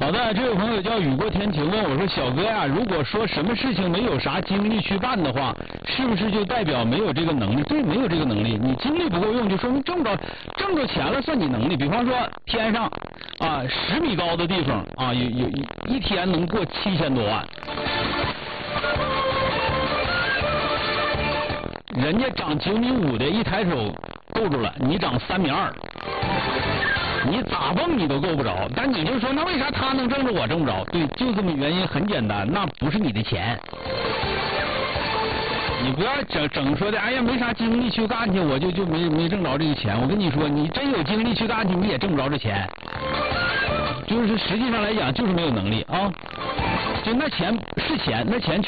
好的，这位朋友叫雨过天晴问我说：“小哥呀，如果说什么事情没有啥精力去干的话，是不是就代表没有这个能力？”对，没有这个能力，你精力不够用，就说明挣着钱了算你能力。比方说天上啊10米高的地方啊，有一天能过7000多万，人家长9.5米的，一抬手够住了，你长3.2米。你咋蹦你都够不着，但你就说那为啥他能挣着我挣不着？对，就这么原因，很简单，那不是你的钱。你不要整说的，哎呀没啥精力去干去，我就没挣着这个钱。我跟你说，你真有精力去干去，你也挣不着这钱。就是实际上来讲，就是没有能力啊。就那钱是钱，那钱